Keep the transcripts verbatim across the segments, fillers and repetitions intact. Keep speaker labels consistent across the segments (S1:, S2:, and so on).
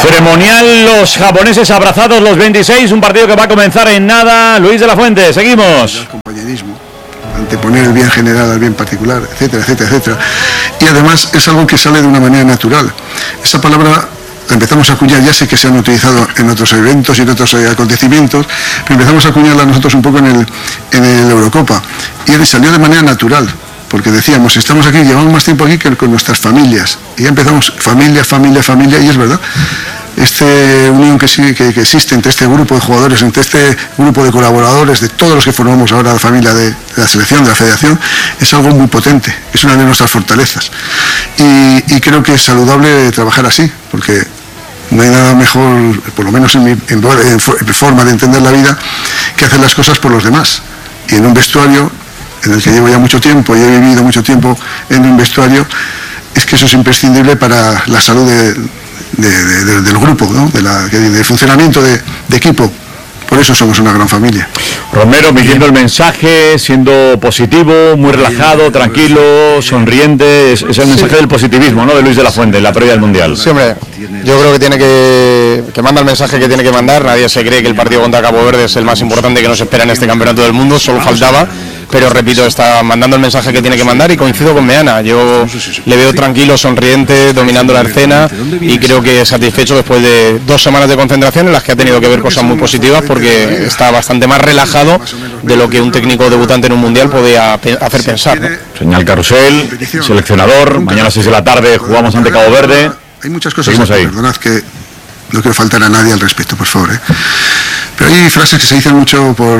S1: Ceremonial, los japoneses abrazados, los veintiséis, un partido que va a comenzar en nada. Luis de la Fuente, seguimos.
S2: El compañerismo, anteponer el bien general al bien particular, etcétera, etcétera, etcétera. Y además es algo que sale de una manera natural. Esa palabra la empezamos a acuñar, ya sé que se han utilizado en otros eventos y en otros eh, acontecimientos, pero empezamos a acuñarla nosotros un poco en el, en el Eurocopa. Y salió de manera natural, porque decíamos, estamos aquí, llevamos más tiempo aquí que con nuestras familias. Y ya empezamos, familia, familia, familia, y es verdad. Esta unión que, sí, que, que existe entre este grupo de jugadores, entre este grupo de colaboradores, de todos los que formamos ahora la familia de, de la selección, de la federación, es algo muy potente, es una de nuestras fortalezas. Y, y creo que es saludable trabajar así, porque no hay nada mejor, por lo menos en mi en, en forma de entender la vida, que hacer las cosas por los demás. Y en un vestuario, en el que llevo ya mucho tiempo y he vivido mucho tiempo en un vestuario, es que eso es imprescindible para la salud de, de, de, de, del grupo, ¿no? de la, del funcionamiento de, de equipo. Por eso somos una gran familia.
S1: Romero, midiendo el mensaje, siendo positivo, muy relajado, tranquilo, sonriente. Es, es el mensaje sí. del positivismo, ¿no? De Luis de la Fuente en la previa del Mundial.
S3: Sí, hombre, yo creo que tiene que, que manda el mensaje que tiene que mandar. Nadie se cree que el partido contra Cabo Verde es el más importante que nos espera en este campeonato del mundo, solo faltaba. Pero repito, está mandando el mensaje que tiene que mandar y coincido con Meana. Yo le veo tranquilo, sonriente, dominando la escena y creo que satisfecho después de dos semanas de concentración en las que ha tenido que ver cosas muy positivas porque está bastante más relajado de lo que un técnico debutante en un mundial podía hacer pensar, ¿no?
S1: Señal Carrusel, seleccionador, mañana a seis de la tarde jugamos ante Cabo Verde.
S2: Hay muchas cosas, perdonad que no quiero faltar a nadie al respecto, por favor, ¿eh? Pero hay frases que se dicen mucho por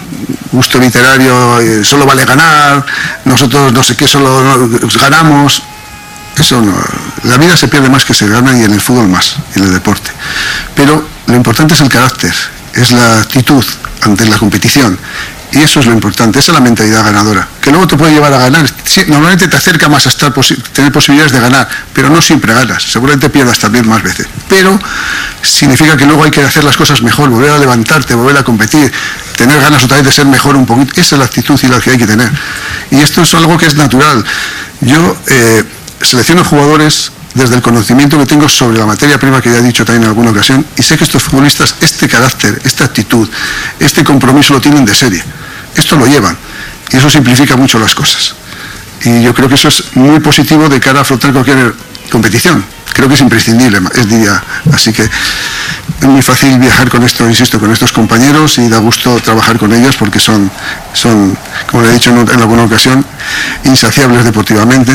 S2: gusto literario, eh, solo vale ganar, nosotros no sé qué, solo no, ganamos. Eso no, la vida se pierde más que se gana y en el fútbol más, en el deporte. Pero lo importante es el carácter, es la actitud ante la competición. Y eso es lo importante, esa es la mentalidad ganadora, que luego te puede llevar a ganar. Sí, normalmente te acerca más a estar posi- tener posibilidades de ganar, pero no siempre ganas, seguramente pierdas también más veces. Pero significa que luego hay que hacer las cosas mejor, volver a levantarte, volver a competir, tener ganas otra vez de ser mejor un poquito. Esa es la actitud y la que hay que tener. Y esto es algo que es natural. Yo eh, selecciono jugadores desde el conocimiento que tengo sobre la materia prima que ya he dicho también en alguna ocasión, y sé que estos futbolistas, este carácter, esta actitud, este compromiso lo tienen de serie. Esto lo llevan, y eso simplifica mucho las cosas. Y yo creo que eso es muy positivo de cara a afrontar cualquier competición. Creo que es imprescindible, es día. Así que es muy fácil viajar con esto, insisto, con estos compañeros, y da gusto trabajar con ellos porque son, son como le he dicho en, en alguna ocasión, insaciables deportivamente.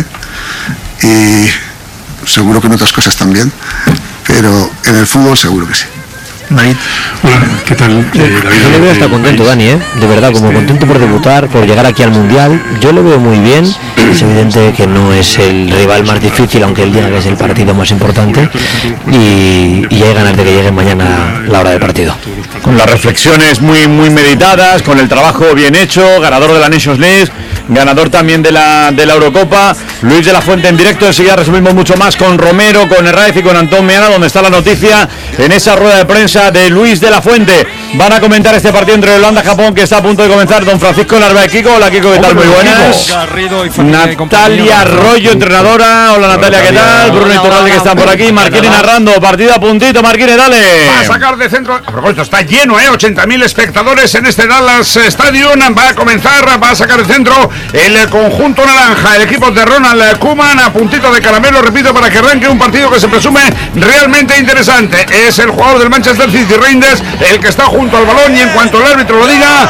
S2: Y seguro que en otras cosas también, pero en el fútbol seguro que sí.
S4: David. Hola, ¿qué tal? Eh, David,
S5: yo le veo hasta contento, Dani, ¿eh? De verdad, como contento por debutar, por llegar aquí al Mundial. Yo lo veo muy bien. Es evidente que no es el rival más difícil, aunque él diga que es el partido más importante. Y, y hay ganas de que llegue mañana la hora del partido.
S1: Con las reflexiones muy, muy meditadas, con el trabajo bien hecho, ganador de la Nations League, ganador también de la, de la Eurocopa. Luis de la Fuente en directo. Enseguida resumimos mucho más con Romero, con Herráez y con Antón Meana, donde está la noticia en esa rueda de prensa de Luis de la Fuente. Van a comentar este partido entre Holanda y Japón, que está a punto de comenzar. Don Francisco Narváez. Kiko, hola Kiko, ¿qué tal? Muy buenas. Natalia Arroyo, entrenadora. Hola Natalia, ¿qué tal? Bruno Iturralde, que están por aquí. Marquini narrando, partido a puntito. Marquini, dale.
S6: Va a sacar de centro. A propósito, está lleno, ¿eh? ochenta mil espectadores en este Dallas Stadium. Va a comenzar, va a sacar de centro el conjunto naranja, el equipo de Ronald Koeman, a puntito de caramelo, repito, para que arranque un partido que se presume realmente interesante. Es el jugador del Manchester City, Reinders, el que está junto al balón, y en cuanto el árbitro lo diga...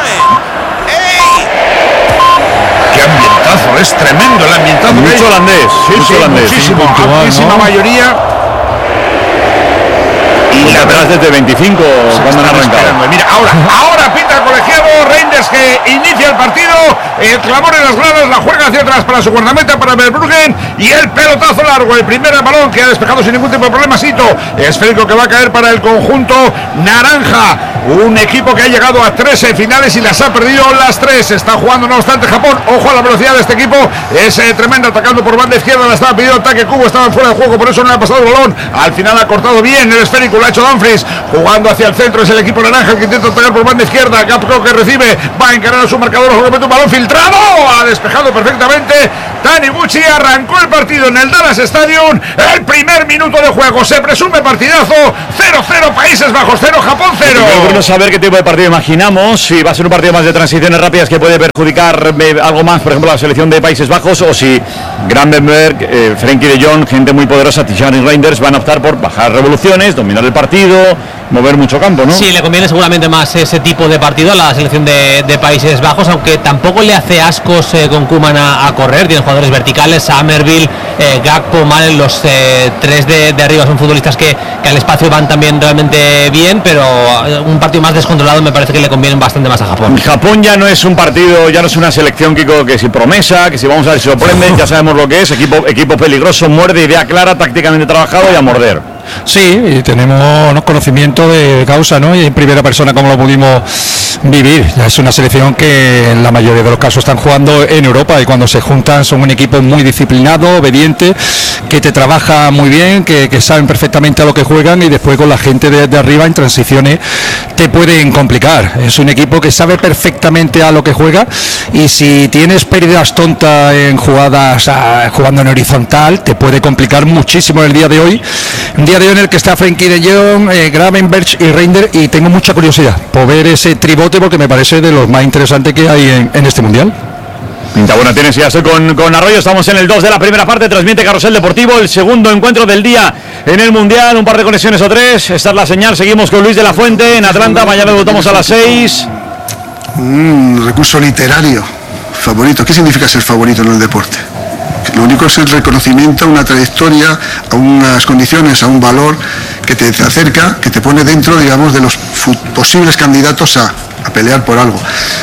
S6: ¡Qué ambientazo! Es tremendo el ambientazo.
S1: Mucho holandés,
S6: sí,
S1: mucho
S6: sí,
S1: holandés.
S6: muchísimo, amplísima ¿no? mayoría.
S1: Y la verdad desde veinticinco cuando han arrancado.
S6: Mira, ahora, ahora pita el colegiado Reinders, que inicia el partido. El clamor en las gradas, la juega hacia atrás para su guardameta, para Verbruggen, y el pelotazo largo, el primer balón que ha despejado sin ningún tipo de problema. Sito, esférico que va a caer para el conjunto naranja. un equipo que ha llegado a trece finales y las ha perdido las tres. Está jugando no obstante Japón. Ojo a la velocidad de este equipo, es eh, tremendo, atacando por banda izquierda, la estaba pidiendo ataque Cubo, estaba fuera de juego, por eso no le ha pasado el balón. Al final ha cortado bien el esférico, lo ha hecho Dumfries, jugando hacia el centro, es el equipo naranja el que intenta atacar por banda izquierda. Gapco que recibe, va a encarar a su marcador, ojo, mete un balón filtrado, ha despejado perfectamente Taniguchi. Arrancó el partido en el Dallas Stadium, el primer minuto de juego, se presume partidazo, cero cero Países Bajos, cero Japón cero.
S1: Quiero saber qué tipo de partido imaginamos, si va a ser un partido más de transiciones rápidas que puede perjudicar eh, algo más, por ejemplo, la selección de Países Bajos, o si Gravenberch, eh, Frenkie de Jong, gente muy poderosa, Tijani Reinders, van a optar por bajar revoluciones, dominar el partido, mover mucho campo, ¿no?
S7: Sí, le conviene seguramente más ese tipo de partido a la selección de, de Países Bajos, aunque tampoco le hace ascos eh, con Koeman a, a correr. Tiene jugadores verticales, Summerville, eh, Gakpo, Malen, los eh, tres de, de arriba son futbolistas que, que al espacio van también realmente bien, pero un partido más descontrolado me parece que le conviene bastante más a Japón.
S1: Japón ya no es un partido, ya no es una selección, Kiko, que si promesa, que si vamos a ver si sorprenden, ya sabemos lo que es, equipo, equipo peligroso, muerde, idea clara, tácticamente trabajado y a morder.
S4: Sí, y tenemos ¿no? conocimiento de causa, ¿no? Y en primera persona como lo pudimos vivir. Ya es una selección que en la mayoría de los casos están jugando en Europa y cuando se juntan son un equipo muy disciplinado, obediente, que te trabaja muy bien, que, que saben perfectamente a lo que juegan y después con la gente de, de arriba en transiciones te pueden complicar. Es un equipo que sabe perfectamente a lo que juega y si tienes pérdidas tontas en jugadas, a, jugando en horizontal, te puede complicar muchísimo el día de hoy. Un día de hoy en el que está Frenkie de Jong, eh, Gravenberch y Reinders, y tengo mucha curiosidad por ver ese tribote porque me parece de los más interesantes que hay en, en este mundial.
S1: Pinta buena tienes, ya estoy con, con Arroyo, estamos en el dos de la primera parte, transmite Carrusel Deportivo, el segundo encuentro del día en el Mundial, un par de conexiones o tres, esta es la señal, seguimos con Luis de la Fuente en Atlanta, mañana votamos a las seis.
S2: Un recurso literario, favorito, ¿qué significa ser favorito en el deporte? Lo único es el reconocimiento a una trayectoria, a unas condiciones, a un valor que te acerca, que te pone dentro, digamos, de los posibles candidatos a, a pelear por algo.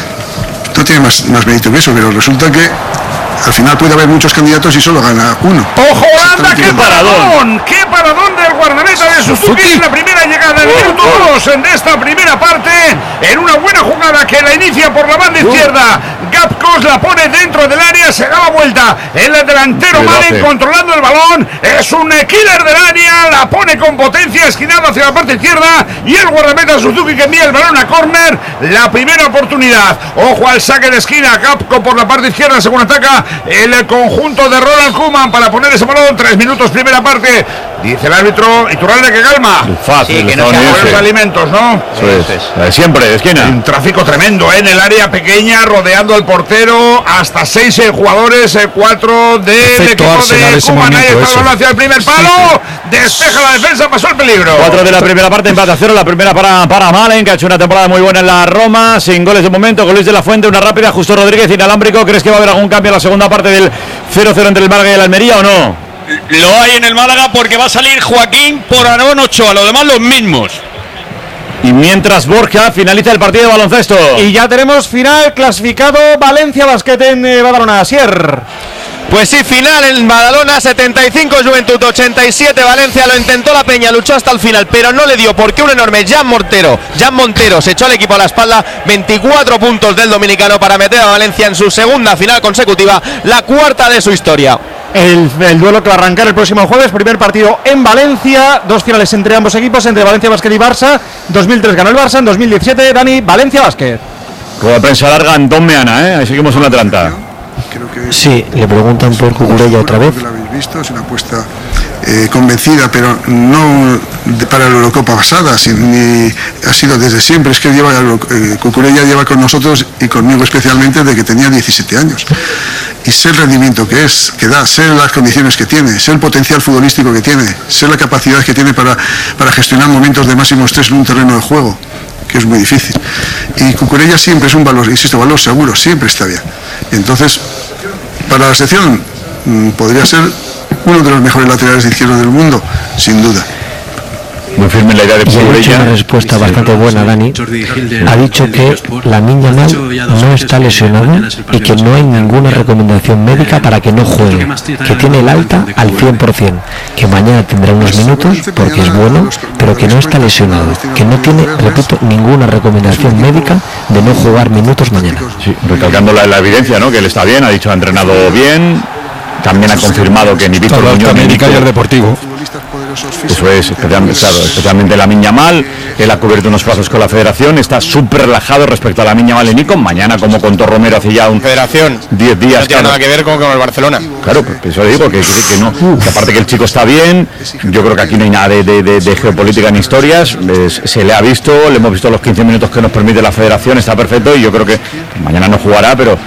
S2: No tiene más, más mérito que eso, pero resulta que al final puede haber muchos candidatos y solo gana uno.
S6: ¡Ojo, anda! ¡Qué paradón! ¡Qué paradón del guardameta de Suzuki! En la primera llegada del minuto dos de esta primera parte, en una buena jugada que la inicia por la banda izquierda. Gapcos la pone dentro del área, se da la vuelta. El delantero Malen controlando el balón. Es un killer del área, la pone con potencia, esquinado hacia la parte izquierda. Y el guardameta Suzuki que envía el balón a córner. La primera oportunidad. Ojo al saque de esquina. Gapco por la parte izquierda, según ataca el conjunto de Ronald Koeman para poner ese balón. Tres minutos, primera parte. Dice el árbitro Iturralde que calma.
S1: Fácil,
S6: sí, que no se los alimentos, ¿no?
S1: Eso es. es. Siempre, de esquina.
S6: Un tráfico tremendo, ¿eh? En el área pequeña, rodeando al portero. Hasta seis eh, jugadores, eh, cuatro del equipo de Koeman. Ahí está el balón hacia el primer palo. Sí, sí. Despeja la defensa, pasó el peligro.
S1: Cuatro de la primera parte, empate a cero. La primera para, para Malen, que ha hecho una temporada muy buena en la Roma. Sin goles de momento, con Luis de la Fuente, una rápida. Justo Rodríguez, inalámbrico. ¿Crees que va a haber algún cambio en la segunda parte del cero cero entre el Málaga y el Almería o no?
S8: Lo hay en el Málaga porque va a salir Joaquín por Aarón Ochoa, los demás los mismos.
S1: Y mientras Borja finaliza el partido de baloncesto.
S9: Y ya tenemos final clasificado Valencia Basket en eh, Badalona. Asier.
S3: Pues sí, final en Badalona, setenta y cinco Juventud, ochenta y siete Valencia. Lo intentó la Peña, luchó hasta el final, pero no le dio porque un enorme Jan Montero, Jan Montero se echó al equipo a la espalda. Veinticuatro puntos del dominicano para meter a Valencia en su segunda final consecutiva, la cuarta de su historia.
S9: El, el duelo que va a arrancar el próximo jueves, primer partido en Valencia, dos finales entre ambos equipos, entre Valencia Basket y Barça. dos mil tres ganó el Barça, en dos mil diecisiete Dani, Valencia Basket.
S1: Con la prensa larga Antón Meana, ¿eh? Ahí seguimos en Atlanta.
S5: Creo que sí, le preguntan por Cucurella otra vez.
S2: Lo habéis visto, es una apuesta eh, convencida, pero no de, para la Eurocopa pasada, sin, ni ha sido desde siempre. Es que lleva eh, Cucurella lleva con nosotros y conmigo especialmente desde que tenía diecisiete años. Y sé el rendimiento que es, que da, sé las condiciones que tiene, sé el potencial futbolístico que tiene, sé la capacidad que tiene para, para gestionar momentos de máximo estrés en un terreno de juego, que es muy difícil. Y Cucurella siempre es un valor, insisto, valor seguro, siempre está bien. Y entonces, para la sección, podría ser uno de los mejores laterales izquierdos del mundo, sin duda.
S1: muy firme en la idea de
S5: y ha dicho
S1: Cucurella.
S5: una respuesta bastante buena, Dani. Ha dicho que Lamine Yamal no está lesionado y que no hay ninguna recomendación médica para que no juegue, que tiene el alta al cien por ciento, que mañana tendrá unos minutos porque es bueno, pero que no está lesionado, que no tiene, repito, ninguna recomendación médica de no jugar minutos mañana.
S1: Sí, recalcando la, la evidencia, ¿no? Que él está bien, ha dicho ha entrenado bien, también ha confirmado que ni Víctor Muñoz ni Nico,
S4: y el Deportivo.
S1: Eso es, especialmente, claro, especialmente Lamine Yamal, él ha cubierto unos plazos con la federación, está súper relajado respecto a Lamine Yamal y Nico. Mañana, como contó Romero hace ya un
S3: Federación
S1: diez días,
S3: no tiene
S1: claro,
S3: nada que ver con, con el Barcelona.
S1: Claro, pues eso digo, que, que, que no, que aparte que el chico está bien, yo creo que aquí no hay nada de, de, de, de geopolítica ni historias, es, se le ha visto, le hemos visto los quince minutos que nos permite la federación, está perfecto y yo creo que mañana no jugará, pero